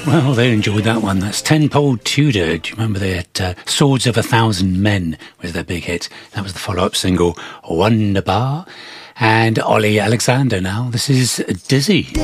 Well, they enjoyed that one. That's Tenpole Tudor. Do you remember they had Swords of a Thousand Men was their big hit? That was the follow-up single, Wonderbar. And Ollie Alexander now. This is Dizzy.